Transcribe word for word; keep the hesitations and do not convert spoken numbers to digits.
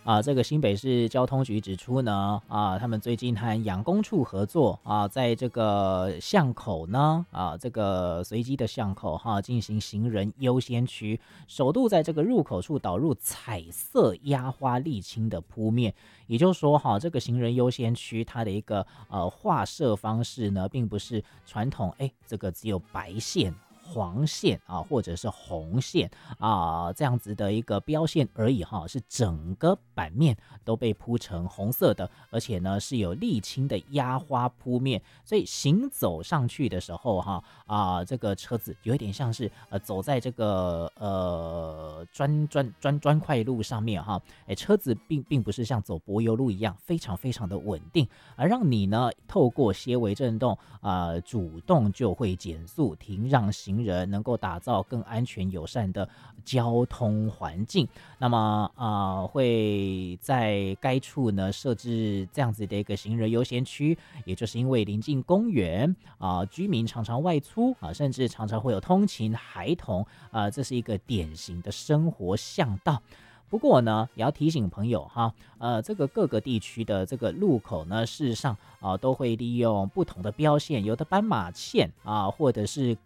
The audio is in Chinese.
啊，这个新北市交通局指出呢，啊，他们最近和养工处合作啊，在这个巷口呢，啊，这个随机的巷口哈、进行行人优先区，首度在这个入口处导入彩色压花沥青的铺面，也就是说哈、这个行人优先区它的一个呃画设方式呢，并不是传统哎，这个只有白线。黄线啊，或者是红线啊，这样子的一个标线而已哈，是整个版面都被铺成红色的，而且呢是有沥青的压花铺面，所以行走上去的时候哈啊，这个车子有一点像是呃走在这个呃砖砖砖砖块路上面哈，哎，车子并并不是像走柏油路一样非常非常的稳定，而让你呢透过些微震动啊、呃，主动就会减速停让行人，能够打造更安全友善的交通环境。那么啊、呃，会在该处呢设置这样子的一个行人优先区，也就是因为临近公园啊、呃，居民常常外出啊、呃，甚至常常会有通勤孩童啊、呃，这是一个典型的生活巷道。不过呢，也要提醒朋友哈，呃，这个各个地区的这个路口呢，事实上啊、呃，都会利用不同的标线，有的斑马线啊、呃，或者是